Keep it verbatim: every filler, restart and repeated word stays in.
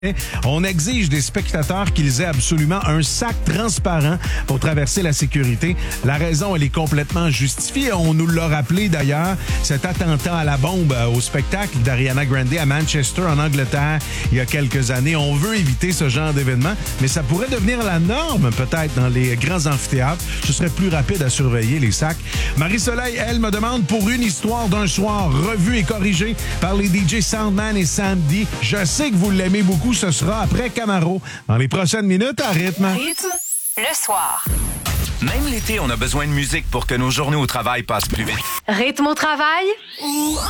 On exige des spectateurs qu'ils aient absolument un sac transparent pour traverser la sécurité. La raison, elle est complètement justifiée. On nous l'a rappelé d'ailleurs, cet attentat à la bombe au spectacle d'Ariana Grande à Manchester, en Angleterre, il y a quelques années. On veut éviter ce genre d'événement, mais ça pourrait devenir la norme peut-être dans les grands amphithéâtres. Ce serait plus rapide à surveiller les sacs. Marie-Soleil, elle, me demande pour une histoire d'un soir revue et corrigée par les D J Soundman et Sandy. Je sais que vous l'aimez beaucoup. Ce sera après Camaro. Dans les prochaines minutes, à rythme. Rythme, le soir. Même l'été, on a besoin de musique pour que nos journées au travail passent plus vite. Rythme au travail ou